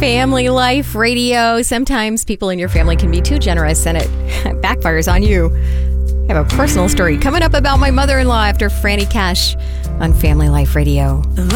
Family Life Radio. Sometimes people in your family can be too generous and it backfires on you. I have a personal story coming up about my mother-in-law after Franny Cash on Family Life Radio.